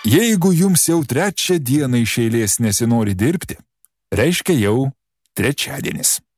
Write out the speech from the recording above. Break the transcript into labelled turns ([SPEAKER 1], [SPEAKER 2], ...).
[SPEAKER 1] Jeigu jums jau 3 dieną iš eilės nesinori dirbti, reiškia jau trečiadienis.